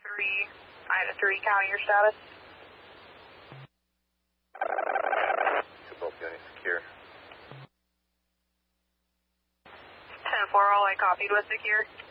3, county your status. Both units secure. 10-4, all I copied was secure.